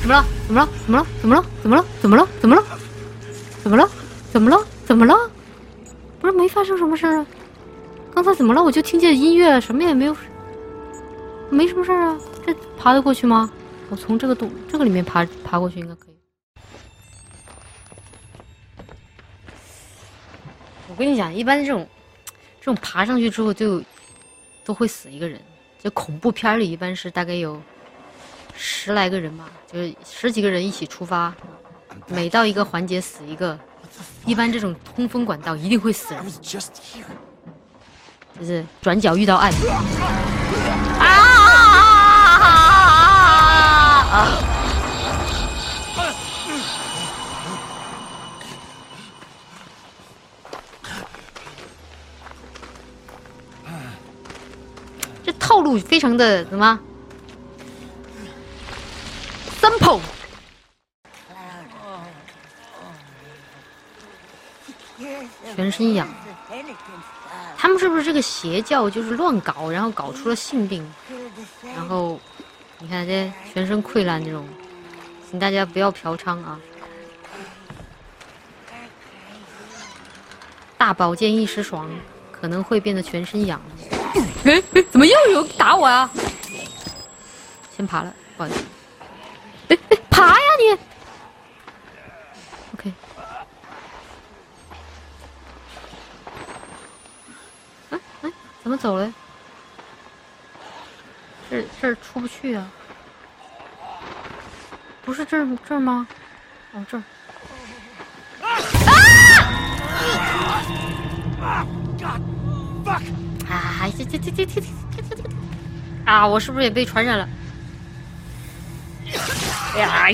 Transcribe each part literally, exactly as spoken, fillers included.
怎么了？怎么了？怎么了？怎么了？怎么了？怎么了？怎么了？怎么了？怎么了？怎么了？不是没发生什么事儿啊？刚才怎么了？我就听见音乐，什么也没有，没什么事儿啊。这爬得过去吗？我从这个洞这个里面爬爬过去应该可以。我跟你讲，一般这种这种爬上去之后就都会死一个人。这恐怖片里一般是大概有十来个人吧，就是十几个人一起出发，每到一个环节死一个。一般这种通风管道一定会死人，就是转角遇到爱。啊啊！这套路非常的什么 simple。全身痒，他们是不是这个邪教就是乱搞，然后搞出了性病，然后你看这全身溃烂这种，请大家不要嫖娼啊！大保健一时爽，可能会变得全身痒。哎哎，怎么又有打我啊？先爬了，不好意思。哎哎，爬呀你 ！OK。怎么走了？这这儿出不去啊！不是这儿这儿吗？哦，这儿。啊！啊！这这这这这这这这！啊！我是不是也被传染了？哎呀！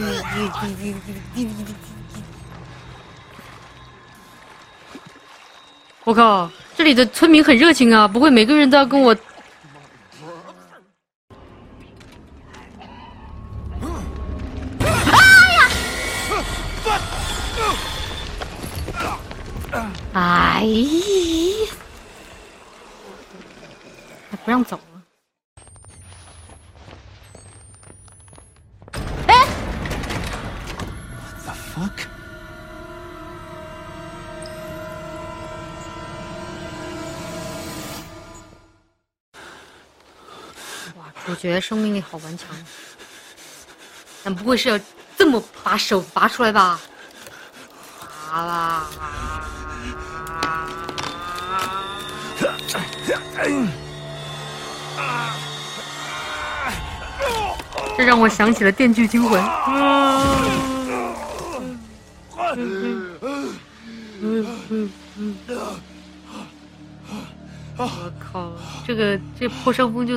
我靠！这里的村民很热情啊，不会每个人都要跟我。哎呀！还不让走了。哎 ！The fuck？ 哇，主角生命力好顽强，但不会是要这么把手拔出来吧？拔吧！这让我想起了《电锯惊魂》。我靠，这个这破伤风就。